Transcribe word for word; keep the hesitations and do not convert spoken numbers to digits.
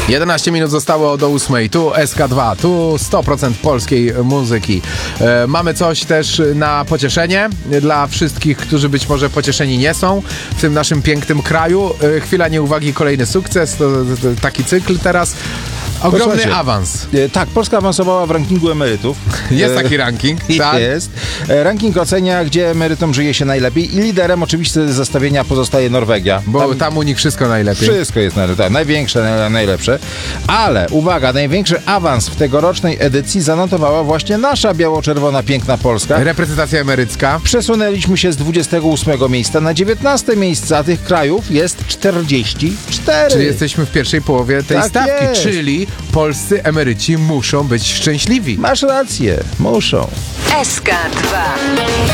jedenaście minut zostało do ósmej. Tu S K dwa, tu sto procent polskiej muzyki. E, mamy coś też na pocieszenie dla wszystkich, którzy być może pocieszeni nie są w tym naszym pięknym kraju. E, chwila nieuwagi, kolejny sukces. To, to, to taki cykl teraz. Ogromny Posłuchajcie, awans. e, Tak, Polska awansowała w rankingu emerytów. Jest E, taki ranking. Tak? Jest. E, Ranking ocenia, gdzie emerytom żyje się najlepiej i liderem oczywiście zestawienia pozostaje Norwegia. Bo Tam tam u nich wszystko najlepiej. wszystko jest najlepsze, tak, największe, naj- najlepsze. Ale uwaga, największy awans w tegorocznej edycji zanotowała właśnie nasza biało-czerwona piękna Polska. Reprezentacja emerycka. Przesunęliśmy się z dwudziestego ósmego miejsca na dziewiętnaste miejsce, a tych krajów jest czterdzieści cztery. Czyli jesteśmy w pierwszej połowie tej Tak stawki, jest. czyli polscy emeryci muszą być szczęśliwi. Masz rację, muszą. S K dwa.